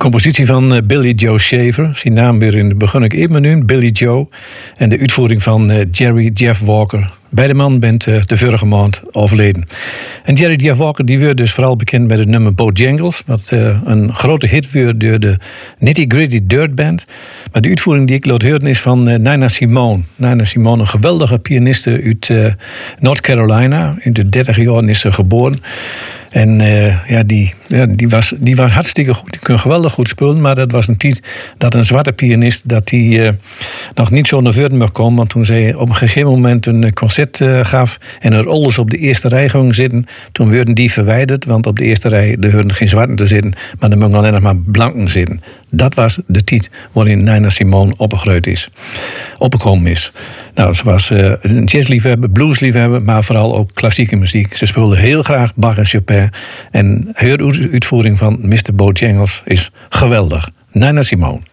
Compositie van Billy Joe Shaver. Zijn naam weer in het begin ik even nu, Billy Joe. En de uitvoering van Jerry Jeff Walker. Beide man bent de vorige maand overleden. En Jerry Jeff Walker die werd dus vooral bekend met het nummer Bojangles. Wat een grote hit werd door de Nitty Gritty Dirt Band. Maar de uitvoering die ik laat horen is van Nina Simone. Nina Simone, een geweldige pianiste uit North Carolina. In de 30 jaar is ze geboren. En die was hartstikke goed. Die kon geweldig goed spelen. Maar dat was een tijd dat een zwarte pianist dat die nog niet zo naar voren mag komen. Want toen zij op een gegeven moment een concert gaf en er alles op de eerste rij gingen zitten, toen werden die verwijderd. Want op de eerste rij hoorden geen zwarten te zitten, maar er mochten alleen nog maar blanken zitten. Dat was de tijd waarin Nina Simone opgekomen is. Nou, ze was een jazzliefhebber, bluesliefhebber, maar vooral ook klassieke muziek. Ze speelde heel graag Bach en Chopin. En haar uitvoering van Mr. Bojangles is geweldig. Nina Simone.